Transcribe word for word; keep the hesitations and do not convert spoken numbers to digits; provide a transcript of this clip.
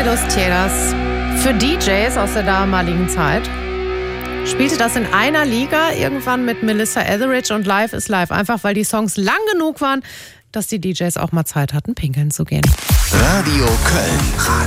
los Tieras. Für D Js aus der damaligen Zeit spielte das in einer Liga irgendwann mit Melissa Etheridge und Live is Live. Einfach weil die Songs lang genug waren, dass die D Js auch mal Zeit hatten, pinkeln zu gehen. Radio Köln.